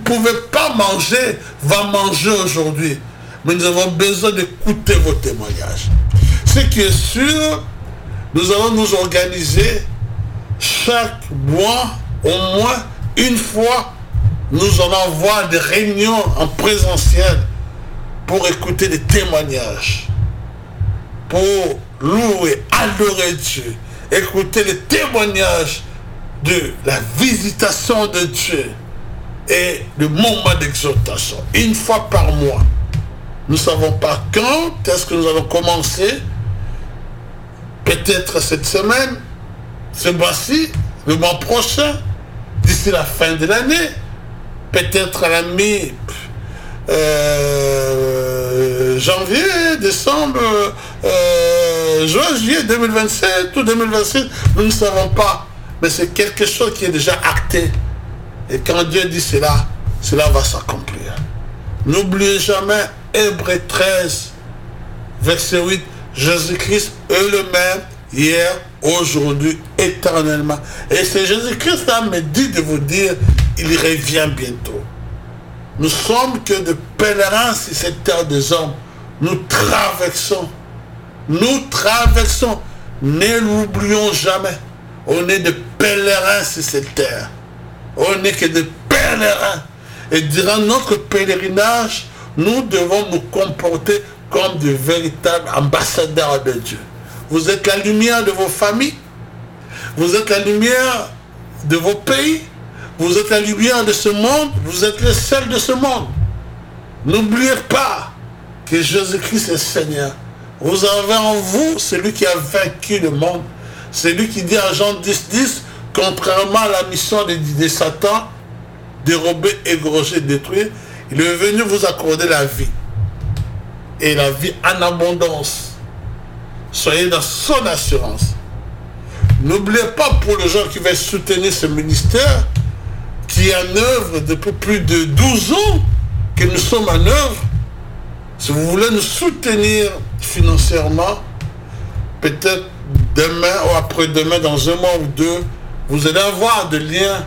pouvez pas manger, va manger aujourd'hui. Mais nous avons besoin d'écouter vos témoignages. Ce qui est sûr, nous allons nous organiser chaque mois, au moins une fois, nous allons avoir des réunions en présentiel pour écouter des témoignages, pour louer, adorer Dieu, écouter les témoignages de la visitation de Dieu et le moment d'exaltation, une fois par mois. Nous ne savons pas quand est-ce que nous allons commencer, peut-être cette semaine, ce mois-ci, le mois prochain, d'ici la fin de l'année, peut-être à la janvier, décembre, juin, juillet 2027 ou 2026, nous ne savons pas. Mais c'est quelque chose qui est déjà acté. Et quand Dieu dit cela, cela va s'accomplir. N'oubliez jamais Hébreux 13, verset 8, Jésus-Christ est le même hier, aujourd'hui, éternellement. Et c'est Jésus-Christ là me dit de vous dire, il revient bientôt. Nous sommes que de pèlerins sur cette terre des hommes. Nous traversons. Nous traversons. Ne l'oublions jamais. On est de pèlerins sur cette terre. On n'est que de pèlerins. Et durant notre pèlerinage, nous devons nous comporter comme de véritables ambassadeurs de Dieu. Vous êtes la lumière de vos familles. Vous êtes la lumière de vos pays. Vous êtes la lumière de ce monde. Vous êtes le sel de ce monde. N'oubliez pas que Jésus-Christ est Seigneur. Vous avez en vous celui qui a vaincu le monde. Celui qui dit à Jean 10, contrairement à la mission de Satan, dérober, égorger, détruire, il est venu vous accorder la vie. Et la vie en abondance. Soyez dans son assurance. N'oubliez pas pour les gens qui veulent soutenir ce ministère, qui est en œuvre depuis plus de 12 ans, que nous sommes en œuvre. Si vous voulez nous soutenir financièrement, peut-être demain ou après-demain, dans un mois ou deux, vous allez avoir des liens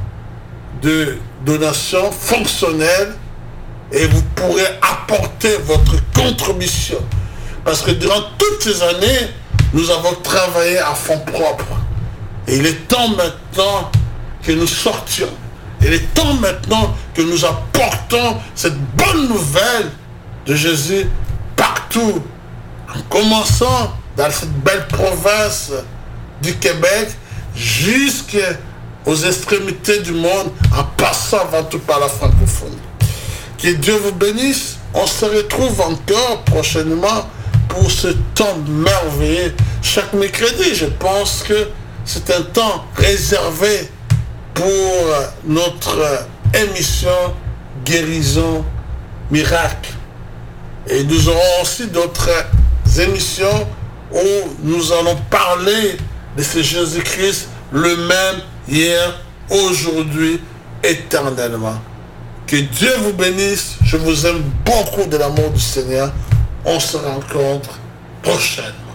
de donation fonctionnels et vous pourrez apporter votre contribution. Parce que durant toutes ces années, nous avons travaillé à fonds propres. Et il est temps maintenant que nous sortions. Il est temps maintenant que nous apportons cette bonne nouvelle de Jésus partout. En commençant dans cette belle province du Québec jusqu'aux extrémités du monde, en passant avant tout par la francophonie. Que Dieu vous bénisse. On se retrouve encore prochainement pour ce temps merveilleux. Chaque mercredi, je pense que c'est un temps réservé pour notre émission Guérison Miracle. Et nous aurons aussi d'autres émissions où nous allons parler de ce Jésus-Christ, le même hier, aujourd'hui, éternellement. Que Dieu vous bénisse. Je vous aime beaucoup de l'amour du Seigneur. On se rencontre prochainement.